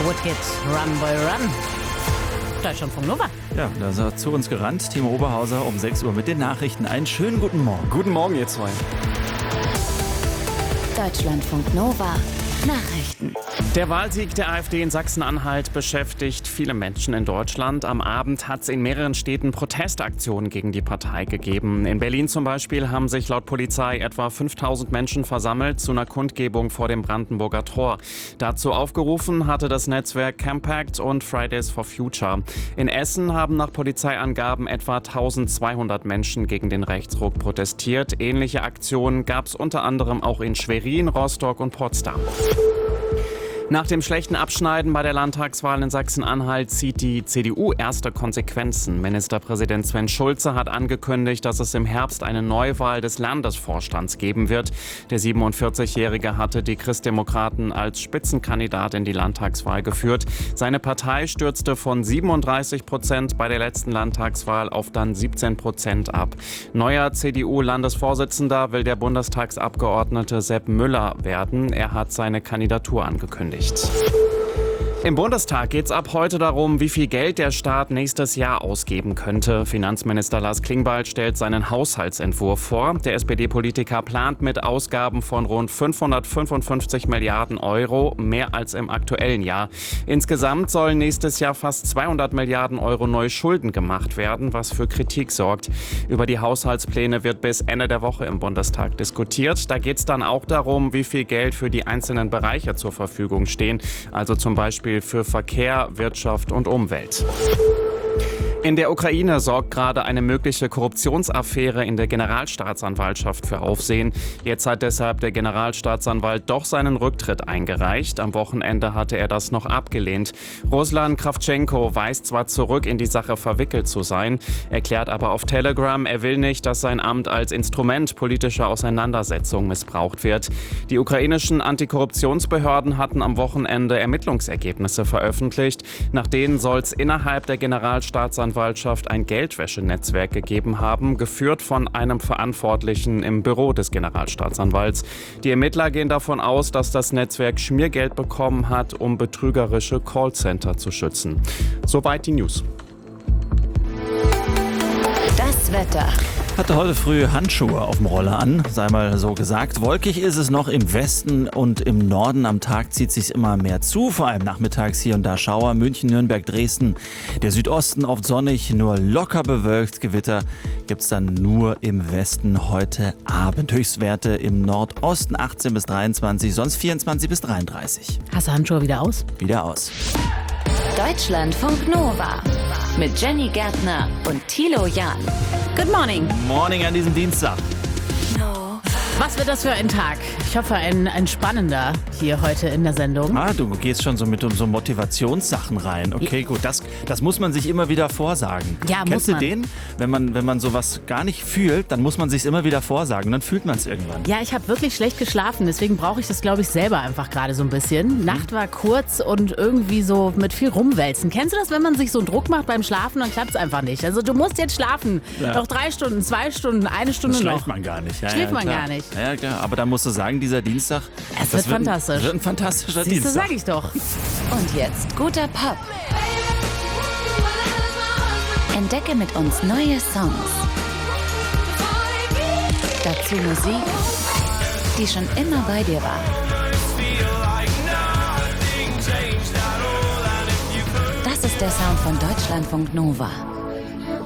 What Hits, Run Boy Run. Deutschlandfunk Nova. Ja, da ist er zu uns gerannt, Timo Oberhauser, um 6 Uhr mit den Nachrichten. Einen schönen guten Morgen. Guten Morgen, ihr zwei. Deutschlandfunk Nova. Nachrichten. Der Wahlsieg der AfD in Sachsen-Anhalt beschäftigt viele Menschen in Deutschland. Am Abend hat es in mehreren Städten Protestaktionen gegen die Partei gegeben. In Berlin zum Beispiel haben sich laut Polizei etwa 5000 Menschen versammelt zu einer Kundgebung vor dem Brandenburger Tor. Dazu aufgerufen hatte das Netzwerk Campact und Fridays for Future. In Essen haben nach Polizeiangaben etwa 1200 Menschen gegen den Rechtsruck protestiert. Ähnliche Aktionen gab es unter anderem auch in Schwerin, Rostock und Potsdam. Nach dem schlechten Abschneiden bei der Landtagswahl in Sachsen-Anhalt zieht die CDU erste Konsequenzen. Ministerpräsident Sven Schulze hat angekündigt, dass es im Herbst eine Neuwahl des Landesvorstands geben wird. Der 47-Jährige hatte die Christdemokraten als Spitzenkandidat in die Landtagswahl geführt. Seine Partei stürzte von 37% bei der letzten Landtagswahl auf dann 17% ab. Neuer CDU-Landesvorsitzender will der Bundestagsabgeordnete Sepp Müller werden. Er hat seine Kandidatur angekündigt. Im Bundestag geht es ab heute darum, wie viel Geld der Staat nächstes Jahr ausgeben könnte. Finanzminister Lars Klingbeil stellt seinen Haushaltsentwurf vor. Der SPD-Politiker plant mit Ausgaben von rund 555 Milliarden Euro, mehr als im aktuellen Jahr. Insgesamt sollen nächstes Jahr fast 200 Milliarden Euro neue Schulden gemacht werden, was für Kritik sorgt. Über die Haushaltspläne wird bis Ende der Woche im Bundestag diskutiert. Da geht es dann auch darum, wie viel Geld für die einzelnen Bereiche zur Verfügung stehen, also zum Beispiel für Verkehr, Wirtschaft und Umwelt. In der Ukraine sorgt gerade eine mögliche Korruptionsaffäre in der Generalstaatsanwaltschaft für Aufsehen. Jetzt hat deshalb der Generalstaatsanwalt doch seinen Rücktritt eingereicht. Am Wochenende hatte er das noch abgelehnt. Ruslan Kravtschenko weist zwar zurück, in die Sache verwickelt zu sein, erklärt aber auf Telegram, er will nicht, dass sein Amt als Instrument politischer Auseinandersetzung missbraucht wird. Die ukrainischen Antikorruptionsbehörden hatten am Wochenende Ermittlungsergebnisse veröffentlicht. Nach denen soll es innerhalb der Generalstaatsanwaltschaft ein Geldwäschenetzwerk gegeben haben, geführt von einem Verantwortlichen im Büro des Generalstaatsanwalts. Die Ermittler gehen davon aus, dass das Netzwerk Schmiergeld bekommen hat, um betrügerische Callcenter zu schützen. Soweit die News. Das Wetter. Hatte heute früh Handschuhe auf dem Roller an, sei mal so gesagt. Wolkig ist es noch im Westen und im Norden. Am Tag zieht sich immer mehr zu, vor allem nachmittags hier und da Schauer. München, Nürnberg, Dresden. Der Südosten oft sonnig, nur locker bewölkt. Gewitter gibt's dann nur im Westen heute Abend. Höchstwerte im Nordosten 18 bis 23, sonst 24 bis 33. Hast du Handschuhe wieder aus? Wieder aus. Deutschlandfunk Nova. Mit Jenny Gärtner und Thilo Jahn. Good morning. Morning an diesem Dienstag. Was wird das für ein Tag? Ich hoffe, ein spannender hier heute in der Sendung. Du gehst schon so mit so Motivationssachen rein. Okay, gut, das muss man sich immer wieder vorsagen. Ja, Kennst muss du man. den? Wenn man sowas gar nicht fühlt, dann muss man sich immer wieder vorsagen. Dann fühlt man es irgendwann. Ja, ich habe wirklich schlecht geschlafen, deswegen brauche ich das, glaube ich, selber einfach gerade so ein bisschen. Nacht war kurz und irgendwie so mit viel rumwälzen. Kennst du das, wenn man sich so einen Druck macht beim Schlafen, dann klappt es einfach nicht. Also du musst jetzt schlafen. Ja. Noch 3 Stunden, 2 Stunden, 1 Stunde Das noch. schläft man gar nicht. Ja, Schläft man klar. gar nicht. Ja, klar. Aber da musst du sagen, dieser Dienstag, Es wird fantastisch. Wird ein fantastischer Siehst du, Dienstag. sag ich doch. Und jetzt guter Pop. Entdecke mit uns neue Songs. Dazu Musik, die schon immer bei dir war. Das ist der Sound von Deutschlandfunk Nova.